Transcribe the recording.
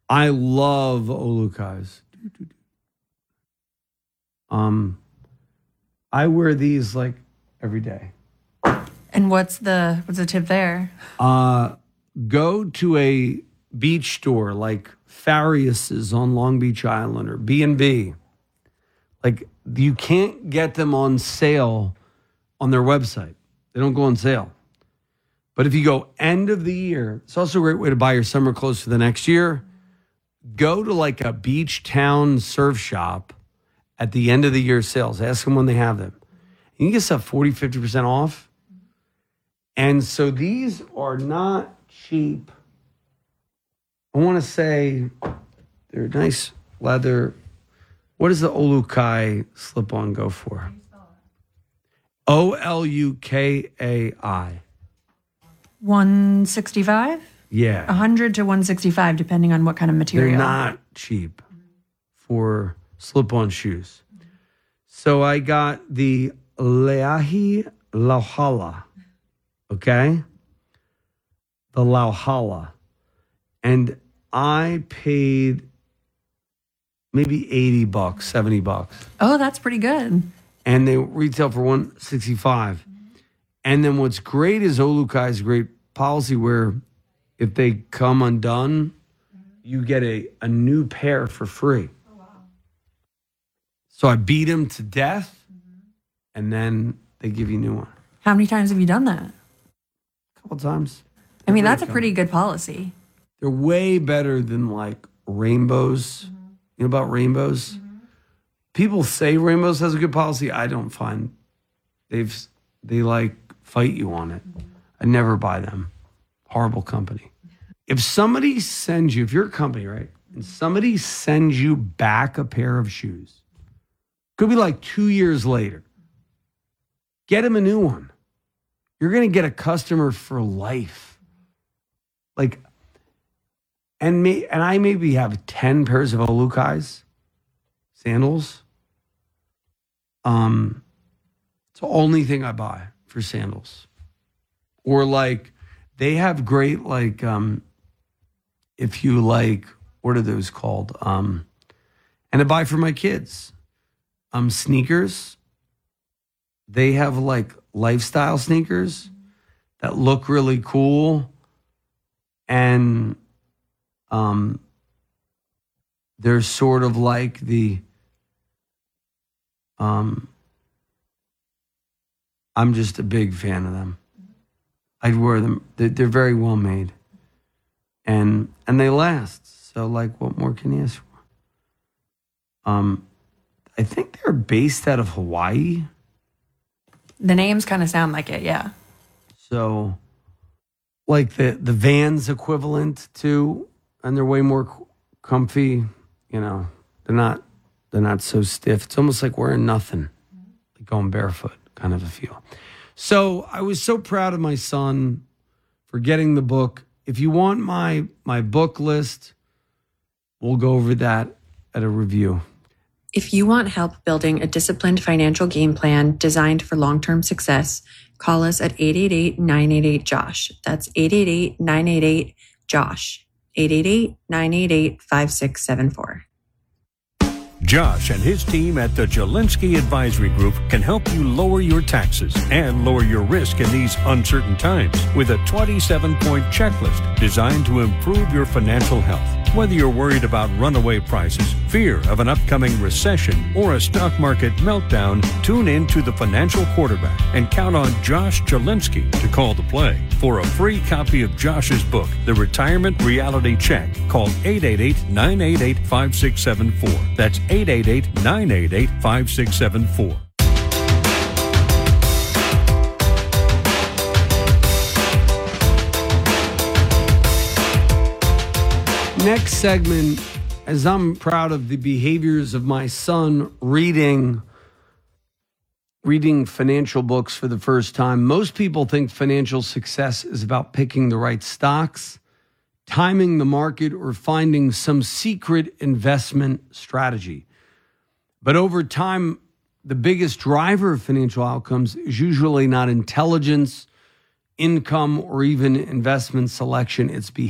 I love Olukais. I wear these like every day. And what's the tip there? Go to a beach store like Farius's on Long Beach Island or B&B. Like, you can't get them on sale on their website. They don't go on sale. But if you go end of the year, it's also a great way to buy your summer clothes for the next year. Go to like a beach town surf shop at the end of the year sales. Ask them when they have them. You can get stuff 40, 50% off. And so these are not cheap. I want to say they're nice leather. What does the Olukai slip-on go for? Olukai. 165? Yeah. 100 to 165, depending on what kind of material. They're not cheap for slip-on shoes. So I got the Leahi Lauhala. Okay? The Lauhala. And I paid maybe $80, $70. Oh, that's pretty good. And they retail for $165. And then what's great is Olukai's great policy where if they come undone, you get a new pair for free. Oh, wow. So I beat them to death, and then they give you a new one. How many times have you done that? A couple times. I mean, that's a pretty good policy. They're way better than like rainbows. You know about rainbows? People say rainbows has a good policy. I don't find they like fight you on it. I never buy them. Horrible company. If somebody sends you, if you're a company, right, and somebody sends you back a pair of shoes, could be like 2 years later, get them a new one. You're going to get a customer for life. Like, and I maybe have 10 pairs of Olukais sandals. It's the only thing I buy for sandals. Or like, they have great, like, if you like, what are those called? And I buy for my kids. Sneakers. They have like lifestyle sneakers that look really cool. And they're sort of like the, I'm just a big fan of them. I'd wear them. They're very well made. And they last. So like, what more can you ask for? I think they're based out of Hawaii. The names kind of sound like it, yeah. So like the Vans equivalent to, and they're way more comfy, you know. They're not so stiff. It's almost like wearing nothing, like going barefoot kind of a feel. So I was so proud of my son for getting the book. If you want my book list, we'll go over that at a review. If you want help building a disciplined financial game plan designed for long-term success, call us at 888-988-JOSH. That's 888-988-JOSH. 888-988-5674. Josh and his team at the Jelinski Advisory Group can help you lower your taxes and lower your risk in these uncertain times with a 27-point checklist designed to improve your financial health. Whether you're worried about runaway prices, fear of an upcoming recession, or a stock market meltdown, tune in to The Financial Quarterback and count on Josh Jelinski to call the play. For a free copy of Josh's book, The Retirement Reality Check, call 888-988-5674. That's 888-988-5674. Next segment, as I'm proud of the behaviors of my son reading financial books for the first time. Most people think financial success is about picking the right stocks, timing the market, or finding some secret investment strategy. But over time, the biggest driver of financial outcomes is usually not intelligence, income, or even investment selection. It's behavior.